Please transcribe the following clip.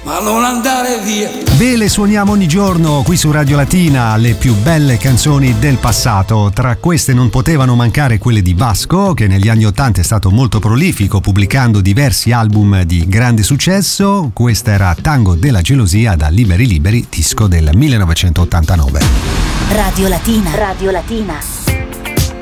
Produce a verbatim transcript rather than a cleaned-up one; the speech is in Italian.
ma non andare via. Ve le suoniamo ogni giorno qui su Radio Latina, le più belle canzoni del passato. Tra queste non potevano mancare quelle di Vasco, che negli anni ottanta è stato molto prolifico, pubblicando diversi album di grande successo. Questa era Tango della gelosia, da Liberi Liberi, disco del millenovecentottantanove. Radio Latina. Radio Latina.